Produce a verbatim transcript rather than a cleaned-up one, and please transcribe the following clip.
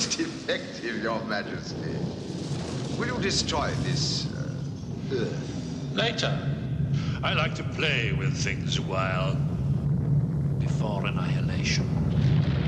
most effective, Your Majesty. Will you destroy this uh, Earth? Later. I like to play with things a while before annihilation.